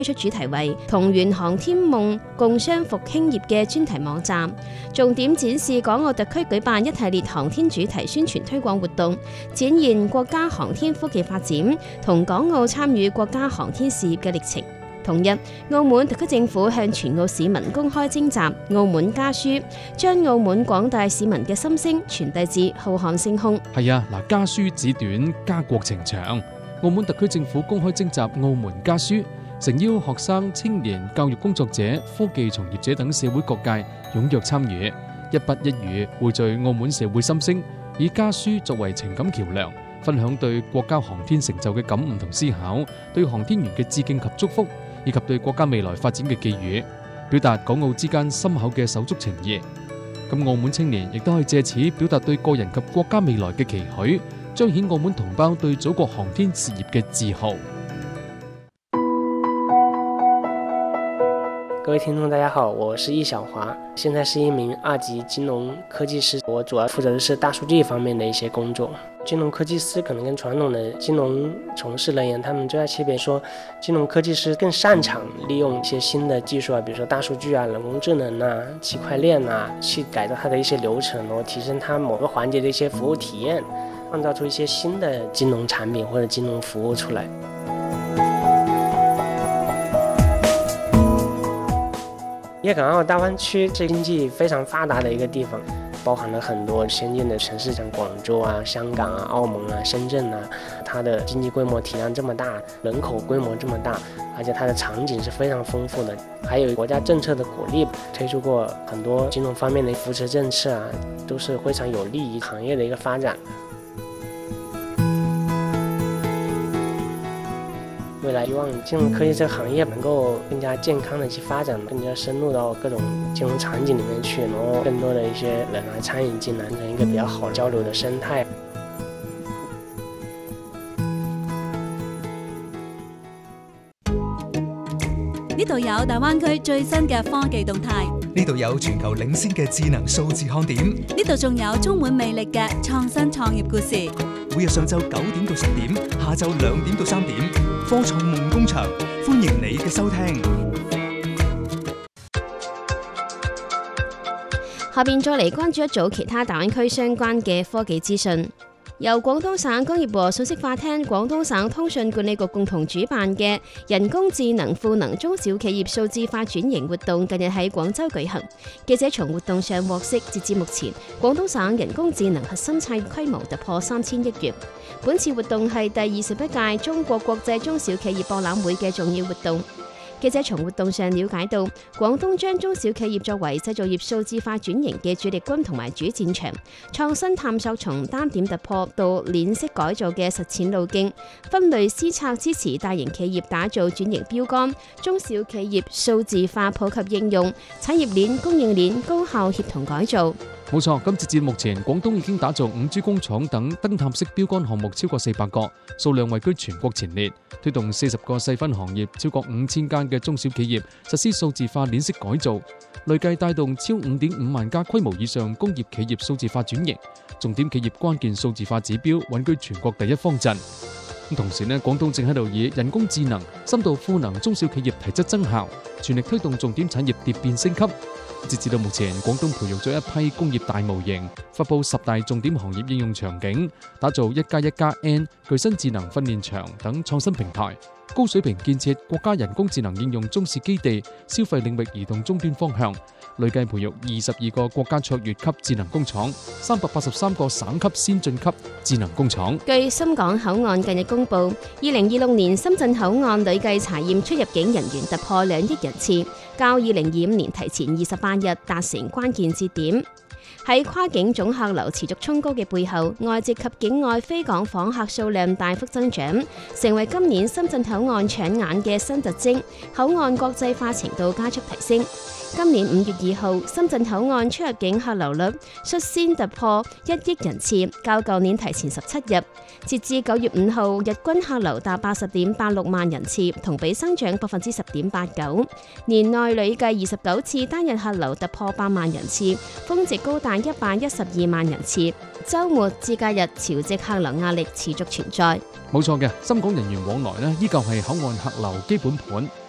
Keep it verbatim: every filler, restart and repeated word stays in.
推出主題為同源航天夢共商復興業嘅專題網站，重點展示港澳特區舉辦一系列航天主題宣傳推廣活動，展現國家航天科技發展同港澳參與國家航天事業嘅歷程。同日，澳門特區政府向全澳市民公開徵集澳門家書，將澳門廣大市民嘅心聲傳遞至浩瀚星空。 係啊，嗱，家書紙短，家國情長。澳門特區政府公開徵集澳門家書，誠邀學生、青年、教育工作者、科技從業者等社會各界踴躍參與，一筆一語匯聚澳門社會心聲，以家書作為情感橋梁，分享對國家航天成就嘅感悟同思考，對航天員嘅致敬及祝福，以及對國家未來發展嘅寄語，表達港澳之間深厚嘅手足情誼。咁澳門青年亦都可以借此表達對個人及國家未來嘅期許，彰顯澳門同胞對祖國航天事業嘅自豪。 各位聽眾大家好，我是易小華，現在是一名二級金融科技師，我主要負責的是大數據方面的一些工作。金融科技師可能跟傳統的金融從事人員，他們最大區別說，金融科技師更擅長利用一些新的技術啊，比如說大數據啊、人工智能啊、區塊鏈啊，去改造它的一些流程，然後提升它某個環節的一些服務體驗，創造出一些新的金融產品或者金融服務出來。粵港澳大灣區是經濟非常發達的一個地方，包含了很多先進的城市，像廣州啊、香港啊、澳門啊、深圳啊，它的經濟規模體量這麼大，人口規模這麼大，而且它的場景是非常豐富的，還有國家政策的鼓勵，推出過很多金融方面的扶持政策啊，都是非常有利於行業的一個發展。未來希望金融科技這個行業能夠更加健康的去發展，更加深入到各種金融場景裡面去，然後更多的一些人來參與進來，成一個比較好交流的生態。 呢度有大灣區最新嘅科技動態， 呢度有全球領先嘅智能數字看點， 呢度仲有充滿魅力嘅創新創業故事。 每日上晝九點到十點，下晝兩點到三點，科創夢工場，歡迎你嘅收聽。 下邊再嚟關注一組其他大灣區相關嘅科技資訊。由廣東省工業和信息化廳、廣東省通訊管理局共同主辦嘅人工智能賦能中小企業數字化轉型活動，近日喺廣州舉行。記者從活動上獲悉，截至目前，廣東省人工智能核心產業規模突破三千億元。本次活動係第二十一屆中國國際中小企業博覽會嘅重要活動。記者從活動上了解到，廣東將中小企業作為製造業數字化轉型嘅主力軍同埋主戰場，創新探索從單點突破到鏈式改造嘅實踐路徑，分類施策支持大型企業打造轉型標杆，中小企業數字化普及應用，產業鏈供應鏈高效協同改造。 冇錯，今截至目前，廣東已經打造五 G 工廠等燈塔式標杆項目超過四百個，數量位居全國前列，推動四十個細分行業超過五千間嘅中小企業實施數字化鏈式改造，累計帶動超五點五萬家規模以上工業企業數字化轉型，重點企業關鍵數字化指標穩居全國第一方陣。同時呢，廣東正喺度以人工智能深度賦能中小企業提質增效，全力推動重點產業蝶變升級。截至到目前，廣東培育咗一批工業大模型，發佈十大重點行業應用場景，打造一加一加 N 具新智能訓練場等創新平台，高水平建設國家人工智能應用中試基地，消費領域移動終端方向，累計培育二十二個國家卓越級智能工廠，三百八十三個省級先進級智能工廠。 據深港口岸近日公布，二零二六年深圳口岸累計查驗出入境人員突破兩億人次，較二零二五年提前二十八日達成關鍵節點。喺跨境總客流持續衝高嘅背後，外籍及境外飛港訪客數量大幅增長，成為今年深圳口岸搶眼嘅新特徵，口岸國際化程度加速提升。今年五月二號，深圳口岸出入境客流率率先突破一億人次，較舊年提前十七日。截至九月五號，日均客流達八十點八六萬人次，同比增長百分之十點八九。年內累計二十九次單日客流突破八萬人次，峰值高達一百一十二萬人次。週末至假日潮汐客流壓力持續存在。 冇錯嘅，深港人員往來呢，依舊係口岸客流基本盤。